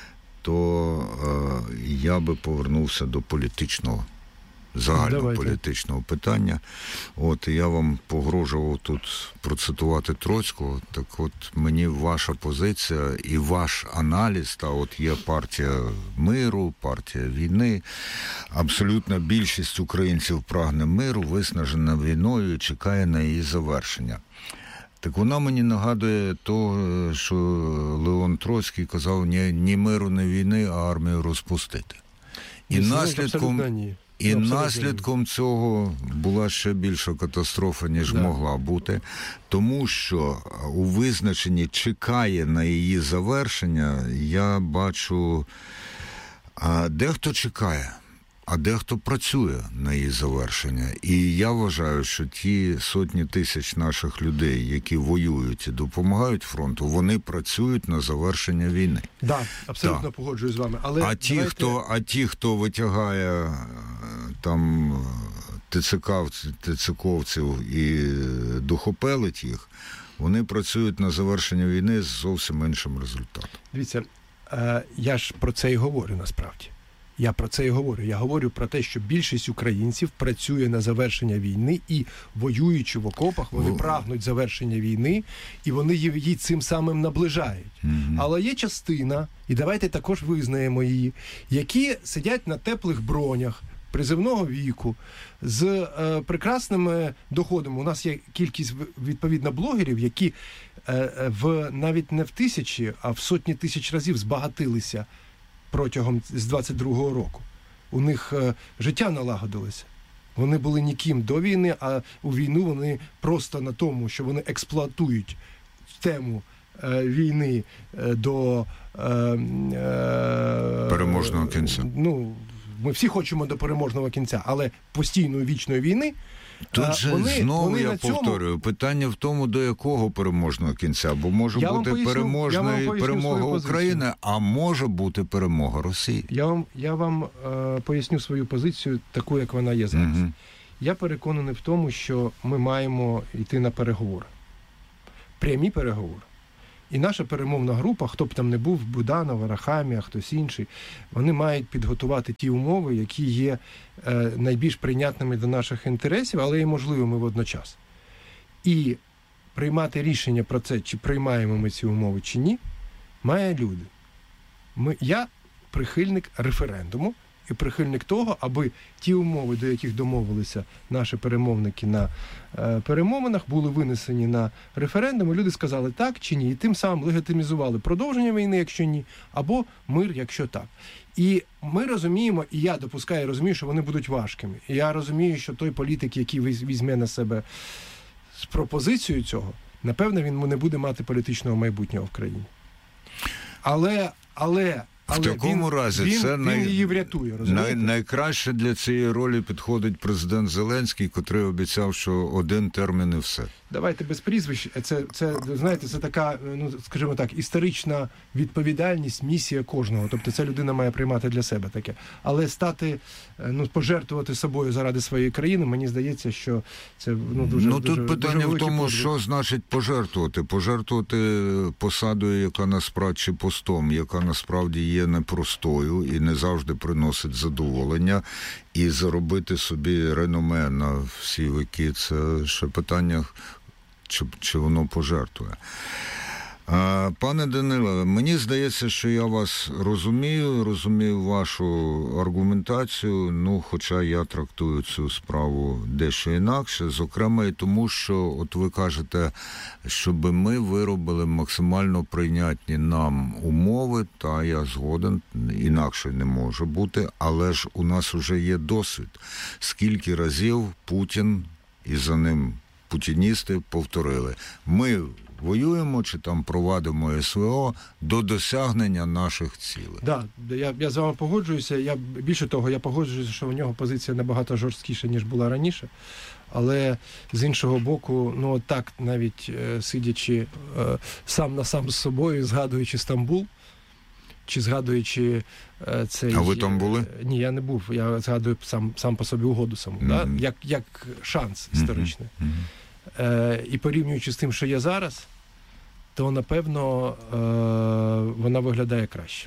то я би повернувся до політичного, загальнополітичного питання. Я вам погрожував тут процитувати Троцького, так от мені ваша позиція і ваш аналіз, є партія миру, партія війни, абсолютна більшість українців прагне миру, виснажена війною і чекає на її завершення. Так вона мені нагадує того, що Леон Троцький казав, ні миру, ні війни, а армію розпустити. І наслідком цього була ще більша катастрофа, ніж могла бути, тому що у визначенні «чекає на її завершення» я бачу, дехто чекає, а дехто працює на її завершення. І я вважаю, що ті сотні тисяч наших людей, які воюють і допомагають фронту, вони працюють на завершення війни. Абсолютно погоджуюсь з вами. Але ті, хто витягає там ТЦКовців і духопелить їх, вони працюють на завершення війни з зовсім іншим результатом. Дивіться, я ж про це і говорю насправді. Я про це і говорю. Я говорю про те, що більшість українців працює на завершення війни і, воюючи в окопах, вони прагнуть завершення війни, і вони її цим самим наближають. Але є частина, і давайте також визнаємо її, які сидять на теплих бронях, призивного віку, з прекрасними доходами. У нас є кількість, відповідно, блогерів, які навіть не в тисячі, а в сотні тисяч разів збагатилися протягом з 22-го року. У них життя налагодилося. Вони були ніким до війни, а у війну вони просто на тому, що вони експлуатують тему війни до переможного кінця. Ми всі хочемо до переможного кінця, але постійної вічної війни. Тут же знову я повторюю, питання в тому, до якого переможного кінця, бо може бути перемога України, а може бути перемога Росії. Я вам поясню свою позицію, таку, як вона є зараз. Я переконаний в тому, що ми маємо йти на переговори. Прямі переговори. І наша перемовна група, хто б там не був, Буданов, Арахамія, хтось інший, вони мають підготувати ті умови, які є найбільш прийнятними до наших інтересів, але і можливими водночас. І приймати рішення про це, чи приймаємо ми ці умови, чи ні, має люди. Я прихильник референдуму і прихильник того, аби ті умови, до яких домовилися наші перемовники на перемовинах, були винесені на референдум, і люди сказали так чи ні, і тим самим легітимізували продовження війни, якщо ні, або мир, якщо так. І ми розуміємо, і я розумію, що вони будуть важкими. І я розумію, що той політик, який візьме на себе з пропозицією цього, напевно, він не буде мати політичного майбутнього в країні. Але в такому разі він її врятує, розумієте? Найкраще для цієї ролі підходить президент Зеленський, котрий обіцяв, що один термін і все. Давайте без прізвищ. Це знаєте, це така, скажімо так, історична відповідальність, місія кожного. Тобто ця людина має приймати для себе таке. Але пожертвувати собою заради своєї країни, мені здається, що це дуже тут питання дуже в тому, подвиг. що значить пожертвувати. Пожертвувати посадою, яка насправді, чи постом, яка насправді є непростою і не завжди приносить задоволення, і заробити собі реноме на всі віки. Це ще питання, чи воно пожертвує. Пане Даниле, мені здається, що я вас розумію вашу аргументацію, хоча я трактую цю справу дещо інакше, зокрема і тому, що от ви кажете, щоб ми виробили максимально прийнятні нам умови, та я згоден, інакше не може бути, але ж у нас вже є досвід. Скільки разів Путін і за ним путіністи повторили: ми воюємо чи там провадимо СВО до досягнення наших цілей. Так, я з вами погоджуюся. Більше того, я погоджуюся, що у нього позиція набагато жорсткіша, ніж була раніше. Але з іншого боку, так навіть сидячи сам на сам з собою, згадуючи Стамбул, чи згадуючи цей... А ви там були? Ні, я не був. Я згадую сам по собі угоду саму, як шанс історичний. І порівнюючи з тим, що є зараз, то, напевно, вона виглядає краще.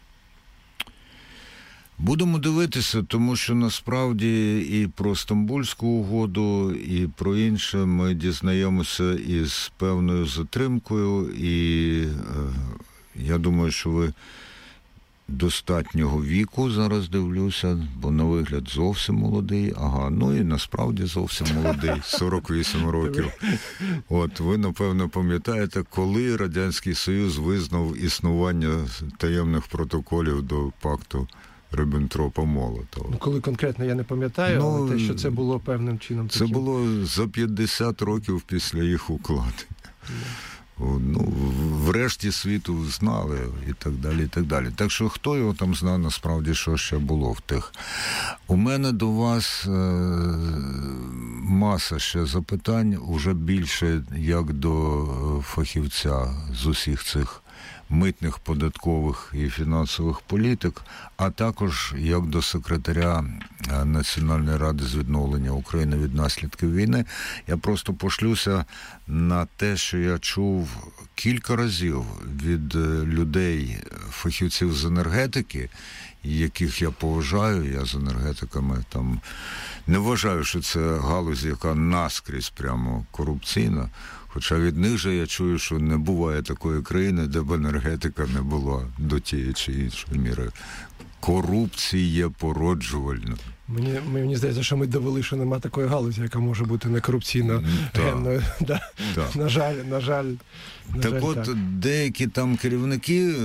Будемо дивитися, тому що насправді і про Стамбульську угоду, і про інше ми дізнаємося із певною затримкою, і я думаю, що ви достатнього віку, зараз дивлюся, бо на вигляд зовсім молодий, і насправді зовсім молодий, 48 років. От, ви, напевно, пам'ятаєте, коли Радянський Союз визнав існування таємних протоколів до пакту Ріббентропа-Молотова. Коли конкретно я не пам'ятаю, але те, що це було певним чином таким. Це було за 50 років після їх укладення. Врешті світу знали і так далі, і так далі. Так що хто його там знає насправді, що ще було в тих. У мене до вас маса ще запитань, уже більше як до фахівця з усіх цих митних, податкових і фінансових політик, а також як до секретаря Національної ради з відновлення України від наслідків війни. Я просто пошлюся на те, що я чув кілька разів від людей, фахівців з енергетики, яких я поважаю. Я з енергетиками там не вважаю, що це галузь, яка наскрізь прямо корупційна. Хоча від них же я чую, що не буває такої країни, де б енергетика не була до тієї чи іншої міри. Корупція породжувальна. Мені здається, що ми довели, що нема такої галузі, яка може бути не корупційно генною. На жаль. Так от, деякі там керівники,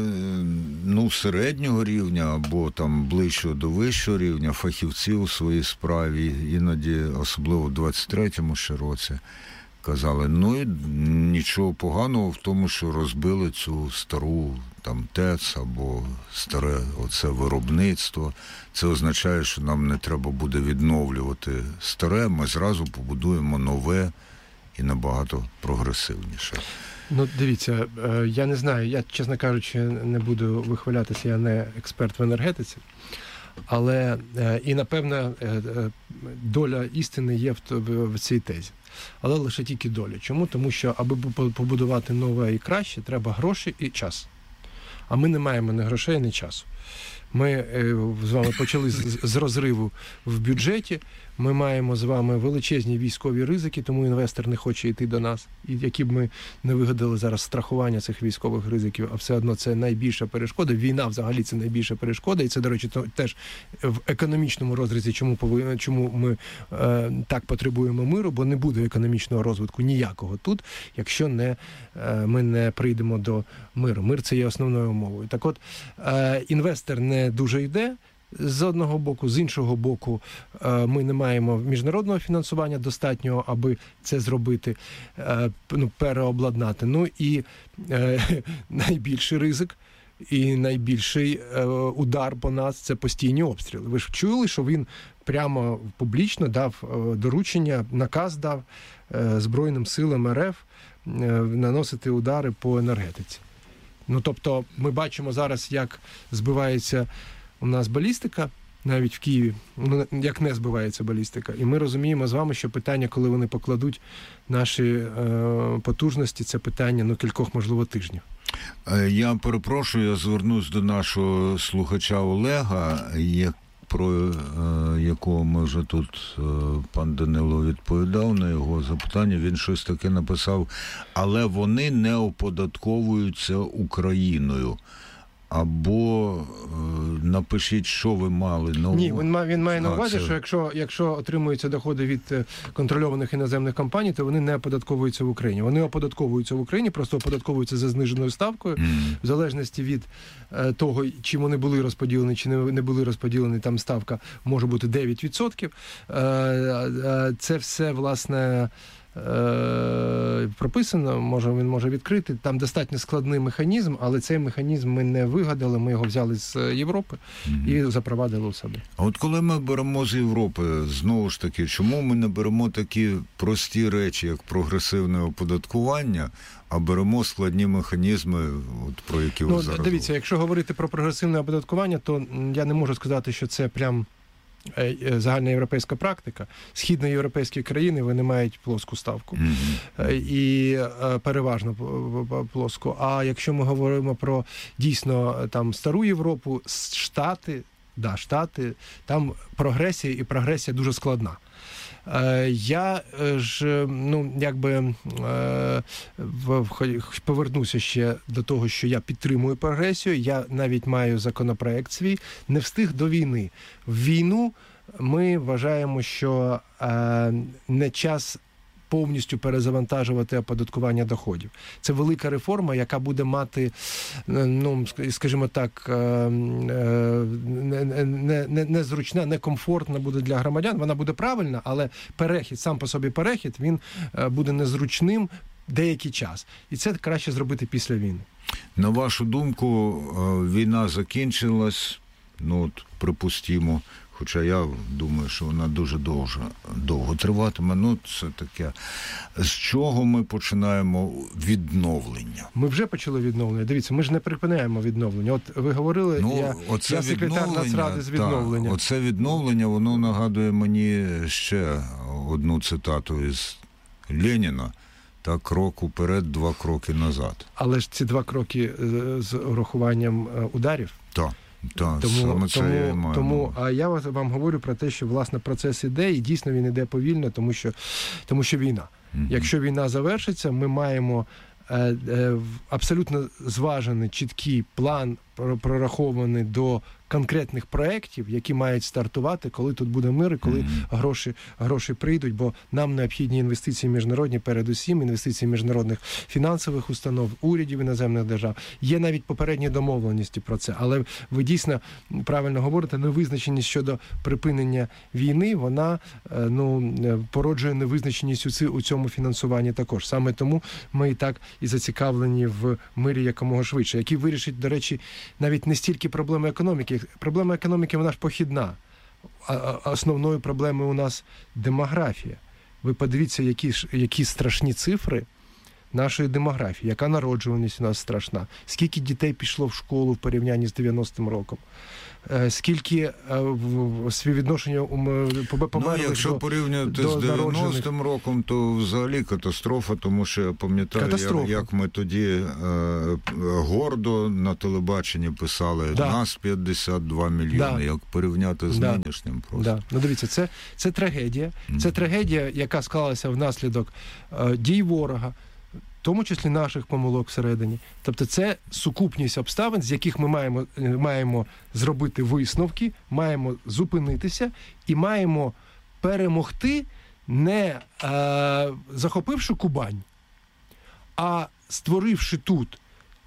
середнього рівня або там ближчого до вищого рівня, фахівці у своїй справі, іноді, особливо в 23-му ще році, казали, нічого поганого в тому, що розбили цю стару там ТЕЦ або старе оце виробництво. Це означає, що нам не треба буде відновлювати старе, ми зразу побудуємо нове і набагато прогресивніше. Дивіться, я не знаю, я, чесно кажучи, не буду вихвалятися, я не експерт в енергетиці, але і, напевно, доля істини є в цій тезі. Але лише тільки доля. Чому? Тому що, аби побудувати нове і краще, треба гроші і час. А ми не маємо ні грошей, ні часу. Ми з вами почали з розриву в бюджеті, ми маємо з вами величезні військові ризики, тому інвестор не хоче йти до нас. І які б ми не вигадали зараз страхування цих військових ризиків, а все одно це найбільша перешкода. Війна взагалі це найбільша перешкода. І це, до речі, теж в економічному розрізі, чому ми так потребуємо миру, бо не буде економічного розвитку ніякого тут, якщо ми не прийдемо до миру. Мир – це є основною умовою. Так от, інвестор не дуже йде, з одного боку, з іншого боку, ми не маємо міжнародного фінансування достатнього, аби це зробити, переобладнати. Ну і найбільший ризик і найбільший удар по нас – це постійні обстріли. Ви ж чули, що він прямо публічно дав доручення, наказ дав Збройним силам РФ наносити удари по енергетиці. Ну, тобто, ми бачимо зараз, як збивається у нас балістика, навіть в Києві, як не збивається балістика. І ми розуміємо з вами, що питання, коли вони покладуть наші потужності, це питання, кількох, можливо, тижнів. Я перепрошую, я звернусь до нашого слухача Олега, про якого ми вже тут, пан Данило відповідав на його запитання, він щось таке написав, але вони не оподатковуються Україною. Або напишіть, що ви мали на увазі. Ні, він має на увазі, що якщо отримуються доходи від контрольованих іноземних компаній, то вони не оподатковуються в Україні. Вони оподатковуються в Україні, просто оподатковуються за зниженою ставкою, в залежності від того, чи вони були розподілені, чи не були розподілені, там ставка може бути 9%. Це все, власне, прописано, він може відкрити. Там достатньо складний механізм, але цей механізм ми не вигадали, ми його взяли з Європи і запровадили у себе. А от коли ми беремо з Європи, знову ж таки, чому ми не беремо такі прості речі, як прогресивне оподаткування, а беремо складні механізми, про які ви зараз... Дивіться, якщо говорити про прогресивне оподаткування, то я не можу сказати, що це прям загальноєвропейська практика. Східноєвропейські країни, вони мають плоску ставку. І переважно плоску. А якщо ми говоримо про дійсно там стару Європу, Штати, там прогресія дуже складна. Я ж, повернуся ще до того, що я підтримую прогресію, я навіть маю законопроект свій, не встиг до війни. В війну ми вважаємо, що не час повністю перезавантажувати оподаткування доходів. Це велика реформа, яка буде мати, скажімо так, незручна, некомфортна буде для громадян. Вона буде правильна, але сам по собі перехід, він буде незручним деякий час. І це краще зробити після війни. На вашу думку, війна закінчилась, припустімо, хоча я думаю, що вона дуже довго триватиме. Це таке. З чого ми починаємо відновлення? Ми вже почали відновлення. Дивіться, ми ж не припиняємо відновлення. От ви говорили, я секретар Нацради з відновлення. Оце відновлення, воно нагадує мені ще одну цитату із Леніна. Крок уперед, 2 кроки назад. Але ж ці 2 кроки з урахуванням ударів? Так. Тому я вам говорю про те, що, власне, процес іде, і дійсно він іде повільно, тому що війна. Якщо війна завершиться, ми маємо абсолютно зважений, чіткий план, прорахований до конкретних проєктів, які мають стартувати, коли тут буде мир і коли гроші прийдуть, бо нам необхідні інвестиції міжнародні, передусім, інвестиції міжнародних фінансових установ, урядів іноземних держав. Є навіть попередні домовленості про це, але ви дійсно правильно говорите, невизначеність щодо припинення війни, вона породжує невизначеність у цьому фінансуванні також. Саме тому ми і зацікавлені в мирі якомога швидше, який вирішить, до речі, навіть не стільки проблеми економіки. Проблема економіки, вона ж похідна. Основною проблемою у нас демографія. Ви подивіться, які страшні цифри нашої демографії, яка народжуваність у нас страшна, скільки дітей пішло в школу в порівнянні з 90-м роком, скільки співвідношення померлих якщо порівнювати з 90-м роком, то взагалі катастрофа, тому що я пам'ятаю, як ми тоді гордо на телебаченні писали, нас 52 мільйони, як порівняти з нинішнім просто. Дивіться, це трагедія. Це трагедія, яка склалася внаслідок дій ворога, в тому числі наших помилок всередині. Тобто це сукупність обставин, з яких ми маємо зробити висновки, маємо зупинитися і маємо перемогти, не захопивши Кубань, а створивши тут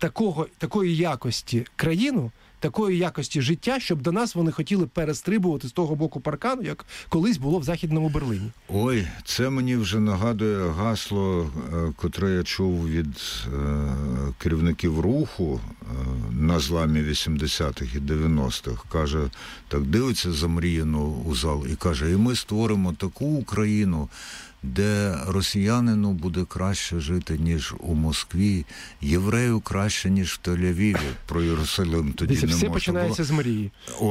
такої якості країну, такої якості життя, щоб до нас вони хотіли перестрибувати з того боку паркану, як колись було в Західному Берліні. Ой, це мені вже нагадує гасло, котре я чув від керівників руху на зламі 80-х і 90-х. Каже, так дивиться замріяно у зал і каже, і ми створимо таку Україну, де росіянину буде краще жити, ніж у Москві, єврею краще, ніж в Тель-Авіві. Про Єрусалим тоді не можна було. Все починається з мрії.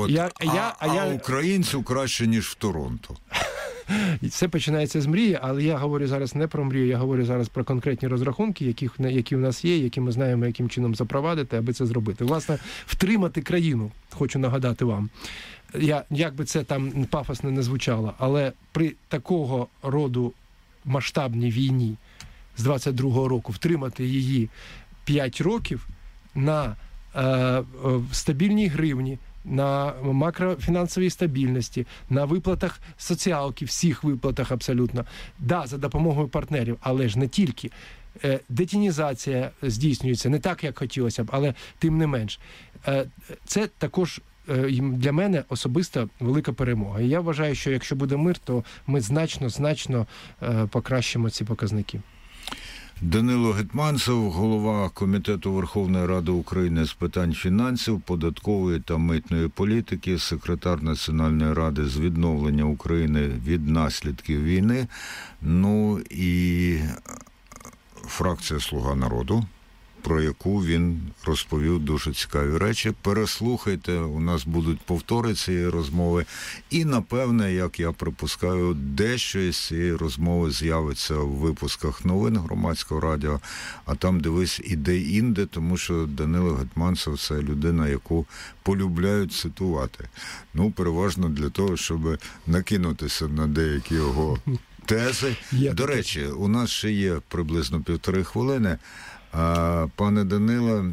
А українцю краще, ніж в Торонто. Це починається з мрії, але я говорю зараз не про мрію, я говорю зараз про конкретні розрахунки, які в нас є, які ми знаємо, яким чином запровадити, аби це зробити. Власне, втримати країну, хочу нагадати вам. Як би це там пафосно не звучало, але при такого роду масштабній війні з 22-го року втримати її 5 років на стабільній гривні, на макрофінансовій стабільності, на виплатах соціалки, всіх виплатах абсолютно. Да, за допомогою партнерів, але ж не тільки. Детінізація здійснюється не так, як хотілося б, але тим не менш. Це також для мене особисто велика перемога. І я вважаю, що якщо буде мир, то ми значно покращимо ці показники. Данило Гетманцев, голова Комітету Верховної Ради України з питань фінансів, податкової та митної політики, секретар Національної ради з відновлення України від наслідків війни, ну і фракція «Слуга народу», про яку він розповів дуже цікаві речі. Переслухайте, у нас будуть повтори цієї розмови. І, напевне, як я припускаю, дещо із цієї розмови з'явиться в випусках новин Громадського радіо, а там, дивись, і де-інде, тому що Данило Гетманцев – це людина, яку полюбляють цитувати. Ну, переважно для того, щоб накинутися на деякі його тези. До речі, у нас ще є приблизно 1,5 хвилини. Пане Данило,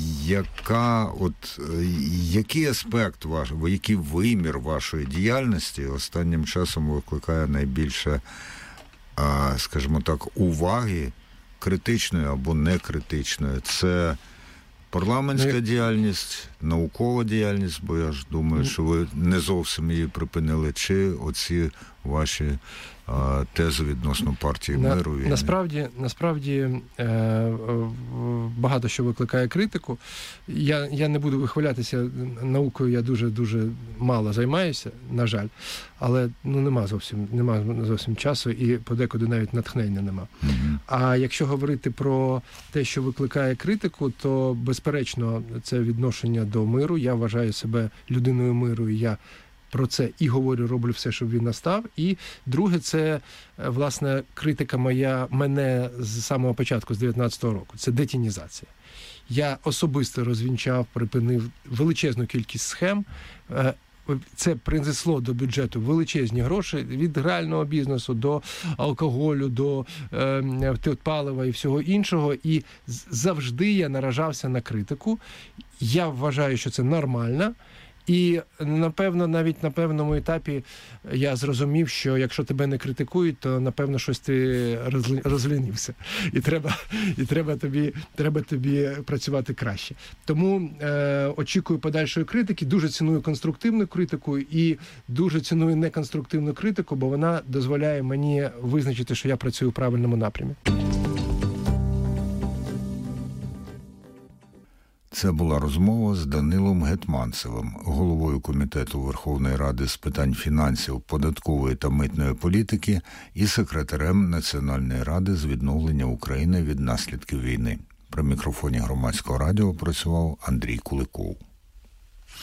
який аспект який вимір вашої діяльності останнім часом викликає найбільше, скажімо так, уваги, критичної або некритичної? Це парламентська діяльність, наукова діяльність, бо я ж думаю, що ви не зовсім її припинили, чи оці ваші тези відносно партії миру? Насправді багато що викликає критику. Я не буду вихвалятися наукою, я дуже мало займаюся, на жаль, але нема зовсім часу і подекуди навіть натхнення нема. А якщо говорити про те, що викликає критику, то безперечно це відношення до миру. Я вважаю себе людиною миру, і я про це і говорю, роблю все, щоб він настав. І друге, це, власне, критика мене з самого початку, з 19-го року. Це детінізація. Я особисто розвінчав, припинив величезну кількість схем. Це принесло до бюджету величезні гроші від грального бізнесу до алкоголю, до палива і всього іншого. І завжди я наражався на критику. Я вважаю, що це нормально. І, напевно, навіть на певному етапі я зрозумів, що якщо тебе не критикують, то, напевно, щось ти розлінився. І треба тобі працювати краще. Тому очікую подальшої критики, дуже ціную конструктивну критику і дуже ціную неконструктивну критику, бо вона дозволяє мені визначити, що я працюю в правильному напрямі. Це була розмова з Данилом Гетманцевим, головою Комітету Верховної Ради з питань фінансів, податкової та митної політики і секретарем Національної ради з відновлення України від наслідків війни. При мікрофоні Громадського радіо працював Андрій Куликов.